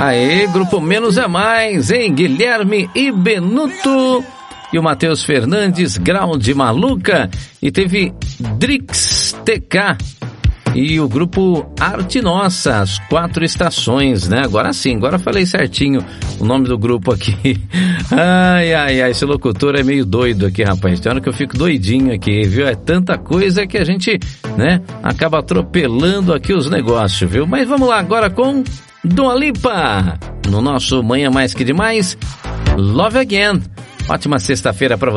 Aê, grupo Menos é Mais, hein? Guilherme e Benuto. E o Matheus Fernandes, Grau de Maluca. E teve Drix TK. E o grupo Arte Nossa, as 4 estações, né? Agora sim, agora falei certinho o nome do grupo aqui. Ai, esse locutor é meio doido aqui, rapaz. Tem hora que eu fico doidinho aqui, viu? É tanta coisa que a gente, né, acaba atropelando aqui os negócios, viu? Mas vamos lá agora com Dua Lipa, no nosso Manhã Mais Que Demais, Love Again. Ótima sexta-feira pra você.